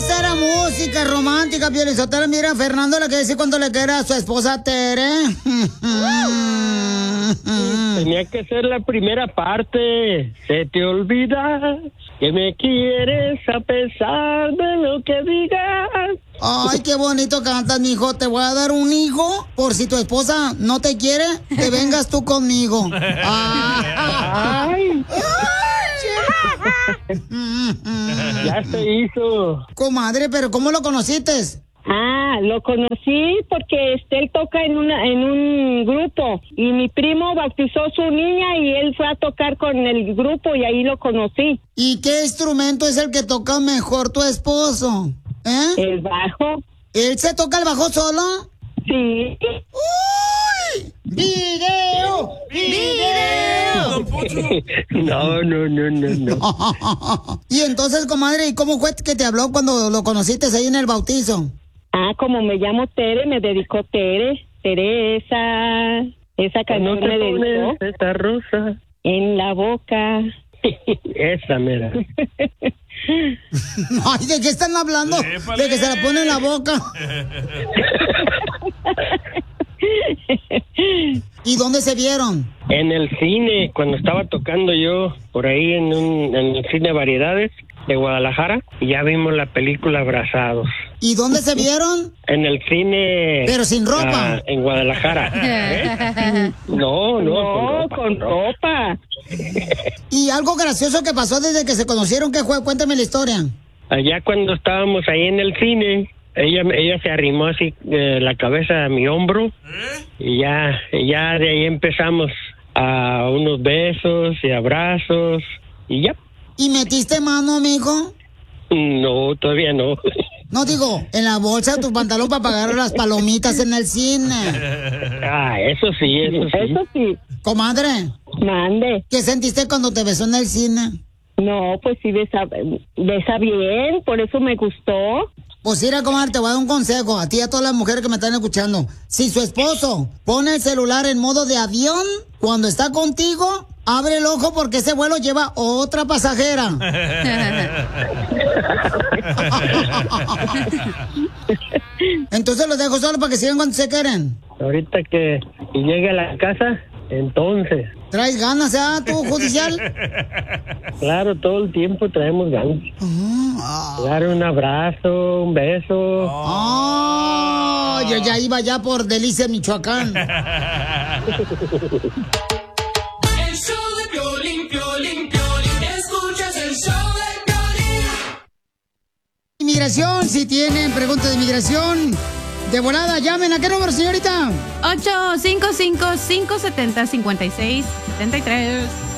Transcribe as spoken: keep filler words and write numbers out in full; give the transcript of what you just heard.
Esa era música romántica, Piolizotelo. Mira, Fernando le quiere decir cuánto le quiere a su esposa Tere. Tenía que ser la primera parte. Se te olvida que me quieres a pesar de lo que digas. Ay, qué bonito cantas, mijo. Te voy a dar un hijo por si tu esposa no te quiere, que vengas tú conmigo. Ay. Ya se hizo. Comadre, pero ¿cómo lo conociste? Ah, lo conocí porque este, él toca en una en un grupo y mi primo bautizó a su niña y él fue a tocar con el grupo y ahí lo conocí. ¿Y qué instrumento es el que toca mejor tu esposo? ¿Eh? El bajo. ¿Él se toca el bajo solo? Sí. ¡Uy! ¡Video! ¡Video! No, no, no, no, no. Y entonces, comadre, ¿y cómo fue que te habló cuando lo conociste ahí en el bautizo? Ah, como me llamo Tere, me dedicó Tere. Teresa. Esa canción me dedicó. Esta rosa en la boca. Esa, mira. Ay, ¿de qué están hablando? ¡Épale! De que se la pone en la boca. ¿Y dónde se vieron? En el cine, cuando estaba tocando yo por ahí en, un, en el cine Variedades de Guadalajara, y ya vimos la película Abrazados. ¿Y dónde se vieron? En el cine... Pero sin ropa. Ah, en Guadalajara. ¿Eh? No, no, No, con ropa. con ropa. ¿Y algo gracioso que pasó desde que se conocieron? ¿Qué fue? Cuéntame la historia. Allá cuando estábamos ahí en el cine, ella ella se arrimó así eh, la cabeza a mi hombro y ya, ya de ahí empezamos a unos besos y abrazos y ya. ¿Y metiste mano, amigo? No, todavía no. No, digo, en la bolsa de tu pantalón para pagar las palomitas en el cine. Ah, eso sí, eso sí. Eso sí. Comadre, Mande. ¿qué sentiste cuando te besó en el cine? No, pues sí besa, besa bien, por eso me gustó. Pues mira, comadre, te voy a dar un consejo a ti y a todas las mujeres que me están escuchando. Si su esposo pone el celular en modo de avión, cuando está contigo, abre el ojo porque ese vuelo lleva otra pasajera. Entonces los dejo solo para que sigan cuando se quieren. Ahorita que llegue a la casa, entonces. ¿Traes ganas, ah, tú, judicial? Claro, todo el tiempo traemos ganas. Ah. Dar un abrazo, un beso. Oh, yo ya iba ya por Delicia, Michoacán. El show de Piolín, Piolín, Piolín. Escuchas el show de Piolín. Inmigración, si tienen preguntas de inmigración, de volada, llamen. ¿A qué número, señorita? ocho cinco cinco, cinco siete cero, cinco seis siete tres.